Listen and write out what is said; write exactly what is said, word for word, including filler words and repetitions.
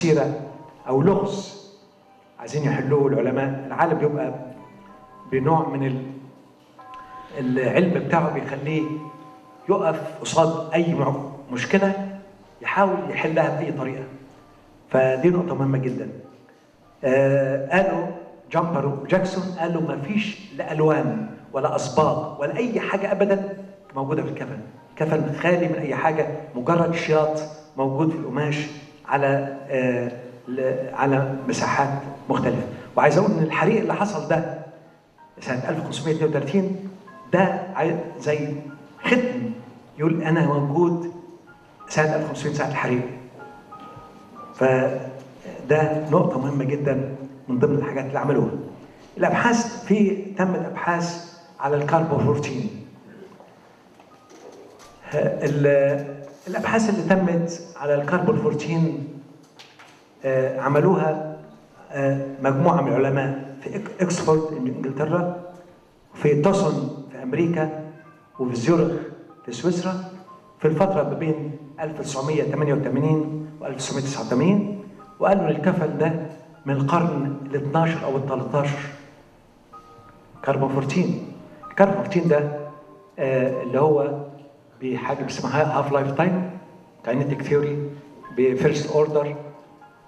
سيرة أو لغز عايزين يحلوه العلماء. العالم بيبقى بنوع من العلم بتاعه بيخليه يقف قصاد أي مشكلة يحاول يحلها بأي طريقة. فدي نقطة مهمة جدا. آه قالوا جامبر وجاكسون قالوا ما فيش لا ألوان ولا أصباغ ولا أي حاجة أبدا موجودة في الكفن. كفن خالي من أي حاجة، مجرد شياط موجود في القماش على آه على مساحات مختلفة. وعايز أقول إن الحريق اللي حصل ده سنة ألف وخمسمائة واثنين وثلاثين ده زي ختم يقول أنا موجود سنة ألف وخمسمائة سنة الحريق. فده نقطة مهمة جدا من ضمن الحاجات اللي عملوها. الأبحاث في تمت أبحاث على الكربوفورتين. الأبحاث اللي تمت على الكربوفورتين عملوها مجموعة من العلماء في إكسفورد إنجلترا، في توسون في أمريكا، وفي زيورخ في سويسرا في الفترة ما بين ألف وتسعمائة وثمانية وثمانين و ألف وتسعمائة وتسعة وثمانين. وقالوا الكفن ده من القرن ال اثناشر أو ال ثلاثة عشر. كربوفورتين الكربوفورتين ده آه اللي هو بحاجة اسمها هاف لايف تايم كاينيتيك ثيوري بفيرست اوردر